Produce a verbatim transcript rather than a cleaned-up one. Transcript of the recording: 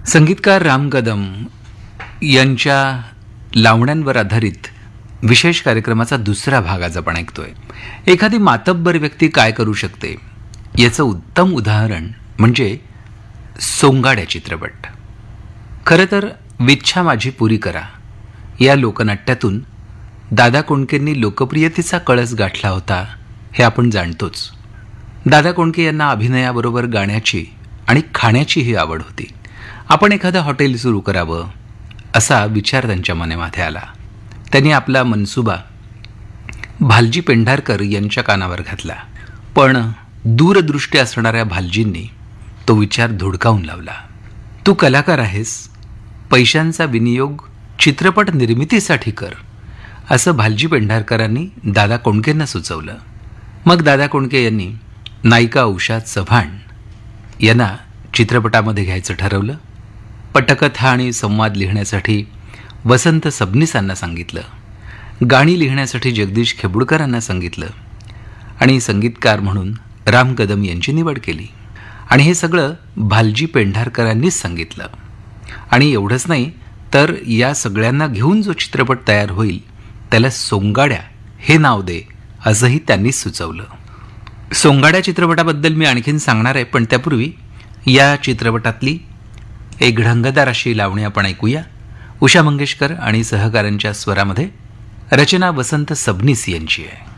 संगीतकार राम कदम यांच्या लावण्यांवर आधारित विशेष कार्यक्रमाचा दुसरा भाग आज आपण ऐकतोय. एखादी मातब्बर व्यक्ती काय करू शकते याचं उत्तम उदाहरण म्हणजे सोंगाड्या चित्रपट. खरं तर विच्छा माझी पुरी करा या लोकनाट्यातून दादा कोंडकेंनी लोकप्रियतेचा कळस गाठला होता हे आपण जाणतोच. दादा कोंडके यांना अभिनयाबरोबर गाण्याची आणि खाण्याचीही आवड होती. आपण एखादं हॉटेल सुरू करावं असा विचार त्यांच्या मनामध्ये आला. त्यांनी आपला मनसुबा भालजी पेंढारकर यांच्या कानावर घातला, पण दूरदृष्टी असणाऱ्या भालजींनी तो विचार धुडकावून लावला. तू कलाकार आहेस, पैशांचा विनियोग चित्रपट निर्मितीसाठी कर, असं भालजी पेंढारकरांनी दादा कोंडकेंना सुचवलं. मग दादा कोंडके यांनी नायिका उषा चव्हाण यांना चित्रपटामध्ये घ्यायचं ठरवलं. पटकथा आणि संवाद लिहिण्यासाठी वसंत सबनीसांना सांगितलं, गाणी लिहिण्यासाठी जगदीश खेबुडकरांना सांगितलं आणि संगीतकार म्हणून राम कदम यांची निवड केली. आणि हे सगळं भालजी पेंढारकरांनीच सांगितलं. आणि एवढंच नाही तर या सगळ्यांना घेऊन जो चित्रपट तयार होईल त्याला सोंगाड्या हे नाव दे असंही त्यांनीच सुचवलं. सोंगाड्या चित्रपटाबद्दल मी आणखीन सांगणार आहे, पण त्यापूर्वी या चित्रपटातली एक ढंगदार अशी लावणी आपण ऐकूया. उषा मंगेशकर आणि सहकाऱ्यांच्या स्वरामध्ये, रचना वसंत सबनीस यांची आहे.